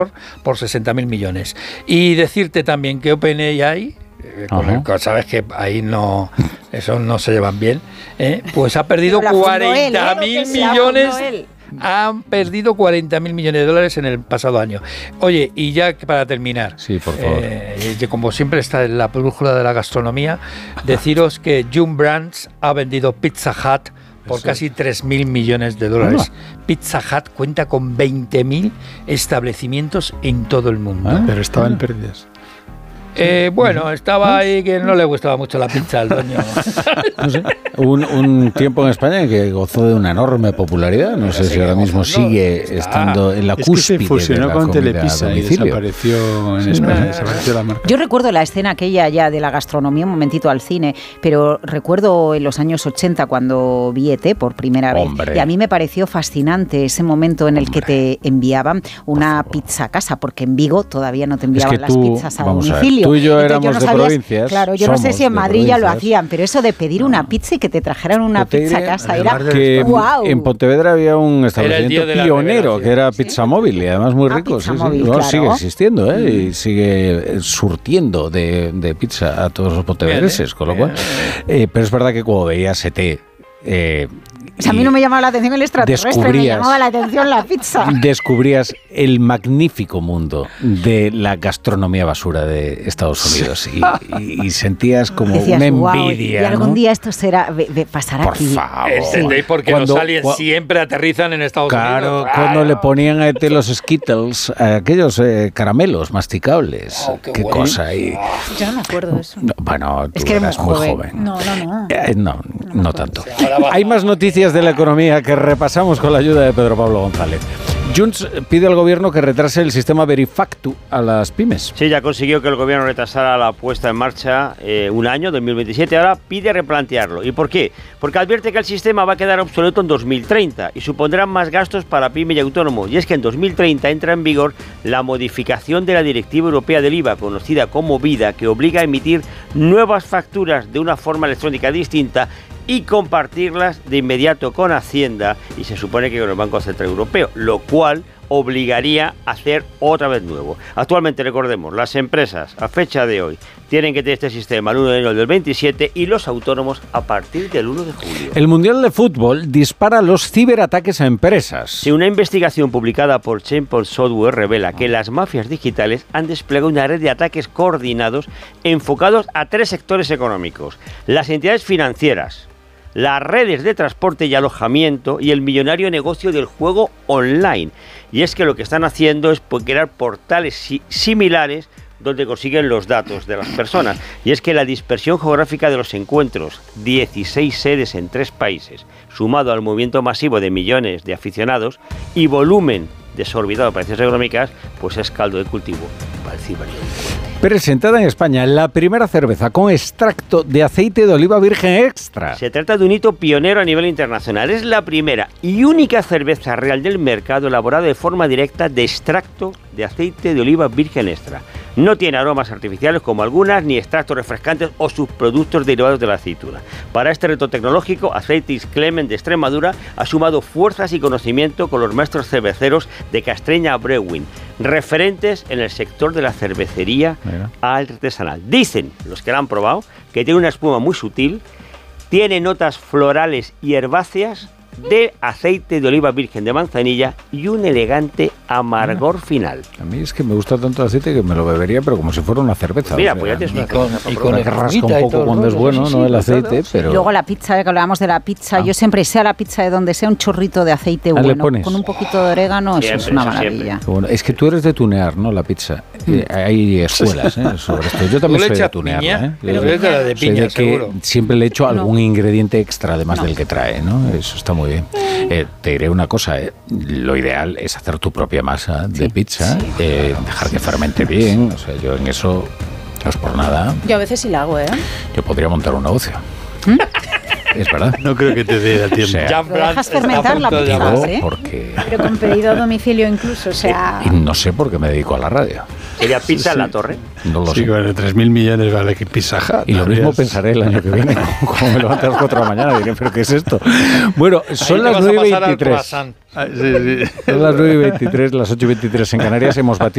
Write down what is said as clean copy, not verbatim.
por 60.000 millones. Y decirte también que OpenAI, sabes que ahí no, eso no se llevan bien, pues ha perdido 40.000 millones. Han perdido 40.000 millones de dólares en el pasado año. Oye, y ya para terminar, sí, por favor. Como siempre está en la brújula de la gastronomía, deciros que Yum Brands ha vendido Pizza Hut por casi 3.000 millones de dólares. Pizza Hut cuenta con 20.000 establecimientos en todo el mundo. Pero estaba en pérdidas. Bueno, estaba ahí que no le gustaba mucho la pizza al dueño. No sé, un tiempo en España que gozó de una enorme popularidad. No sé si ahora mismo sigue estando en la cúspide que se fusionó de la con comida Telepizza a domicilio. Y desapareció en España, desapareció la marca. Yo recuerdo la escena aquella ya de la gastronomía, un momentito al cine, pero recuerdo en los años 80 cuando vi ET por primera vez. Y a mí me pareció fascinante ese momento en el que te enviaban una pizza a casa, porque en Vigo todavía no te enviaban las pizzas a domicilio. Tú y yo éramos de provincias. Claro, yo no sé si en Madrid ya lo hacían, pero eso de pedir una pizza y que te trajeran una pizza a casa era que wow. En Pontevedra había un establecimiento pionero que era Pizza Móvil y además muy rico. Móvil, claro. Sigue existiendo y sigue surtiendo de pizza a todos los pontevedreses, con lo cual. Pero es verdad que cuando veías ET. A mí no me llamaba la atención el extraterrestre, me llamaba la atención la pizza. Descubrías el magnífico mundo de la gastronomía basura de Estados Unidos y sentías como decías, una envidia. Y algún día esto pasará por aquí. Por favor. ¿Entendéis? Porque los aliens siempre aterrizan en Estados Unidos. Claro, cuando le ponían a ET los Skittles, aquellos caramelos masticables. Qué bueno. Cosa ahí. Yo no me acuerdo de eso. No, bueno, tú es que eras muy joven. No tanto. Hay más noticias de la economía que repasamos con la ayuda de Pedro Pablo González. Junts pide al gobierno que retrase el sistema Verifactu a las pymes. Sí, ya consiguió que el gobierno retrasara la puesta en marcha un año, 2027. Ahora pide replantearlo. ¿Y por qué? Porque advierte que el sistema va a quedar obsoleto en 2030 y supondrá más gastos para pyme y autónomo. Y es que en 2030 entra en vigor la modificación de la Directiva Europea del IVA, conocida como VIDA, que obliga a emitir nuevas facturas de una forma electrónica distinta y compartirlas de inmediato con Hacienda y se supone que con el Banco Central Europeo, lo cual obligaría a hacer otra vez nuevo. Actualmente, recordemos, las empresas a fecha de hoy tienen que tener este sistema el 1 de enero del 27 y los autónomos a partir del 1 de julio. El Mundial de Fútbol dispara los ciberataques a empresas. Sí, una investigación publicada por Chainpoint Software revela que las mafias digitales han desplegado una red de ataques coordinados enfocados a 3 sectores económicos: las entidades financieras, las redes de transporte y alojamiento y el millonario negocio del juego online. Y es que lo que están haciendo es crear portales similares donde consiguen los datos de las personas. Y es que la dispersión geográfica de los encuentros, 16 sedes en 3 países, sumado al movimiento masivo de millones de aficionados y volumen desorbitado de operaciones económicas, pues es caldo de cultivo para el ciberdelincuente. Presentada en España la primera cerveza con extracto de aceite de oliva virgen extra. Se trata de un hito pionero a nivel internacional. Es la primera y única cerveza real del mercado elaborada de forma directa de extracto de aceite de oliva virgen extra. No tiene aromas artificiales como algunas, ni extractos refrescantes o subproductos derivados de la aceituna. Para este reto tecnológico, Aceitis Clement de Extremadura ha sumado fuerzas y conocimiento con los maestros cerveceros de Castreña Brewing, referentes en el sector de la cervecería artesanal. Dicen los que la han probado que tiene una espuma muy sutil, tiene notas florales y herbáceas de aceite de oliva virgen de manzanilla y un elegante amargor final. A mí es que me gusta tanto el aceite que me lo bebería, pero como si fuera una cerveza. Mira, pues ya te suena. Y con que rasca un poco cuando es bueno, ¿no? El aceite, pero... Y luego la pizza, que hablábamos de la pizza, yo siempre, sea la pizza de donde sea, un chorrito de aceite bueno, con un poquito de orégano, siempre, eso es una maravilla. Bueno, es que tú eres de tunear, ¿no? La pizza. Hay escuelas sobre esto. Yo también soy de tunearla, Pero es de la de piña, seguro. Siempre le echo algún ingrediente extra, además del que trae, ¿no? Eso está muy bien. Te diré una cosa, lo ideal es hacer tu propia masa de pizza, dejar que fermente bien, o sea, yo en eso no es por nada. Yo a veces sí la hago, Yo podría montar un negocio. Es verdad. No creo que te dé el tiempo. O sea, dejas fermentar la pizza, porque... Pero con pedido a domicilio incluso, o sea... Y no sé por qué me dedico a la radio. ¿Sería pizza en la torre? No lo sé. Bueno, 3.000 millones vale que Pizza Hut. Y lo mismo pensaré el año que viene, como me levanté a las 4 de la mañana, diré, ¿pero qué es esto? Bueno, son las 9:23. Son las 9:23, las 8:23 en Canarias, hemos batido